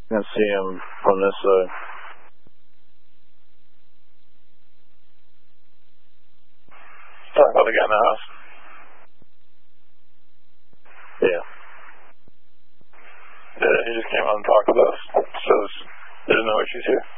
I can see him from this side. Talking about the guy in the house? Yeah. Yeah, he just came out and talked with us. Says there's no issues here.